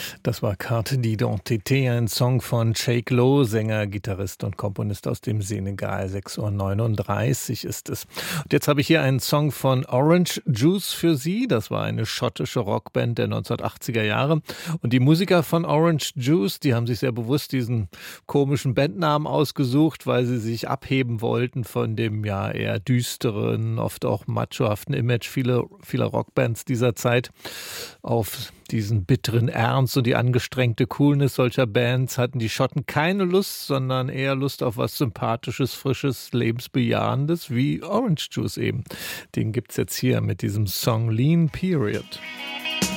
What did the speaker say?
Das war Carte d'identité, ein Song von Cheikh Lowe, Sänger, Gitarrist und Komponist aus dem Senegal. 6:39 Uhr ist es. Und jetzt habe ich hier einen Song von Orange Juice für Sie. Das war eine schottische Rockband der 1980er Jahre. Und die Musiker von Orange Juice, die haben sich sehr bewusst diesen komischen Bandnamen ausgesucht, weil sie sich abheben wollten von dem ja eher düsteren, oft auch machohaften Image vieler Rockbands dieser Zeit. Auf diesen bitteren Ernst und die angestrengte Coolness solcher Bands hatten die Schotten keine Lust, sondern eher Lust auf was Sympathisches, Frisches, Lebensbejahendes, wie Orange Juice eben. Den gibt's jetzt hier mit diesem Song Lean Period.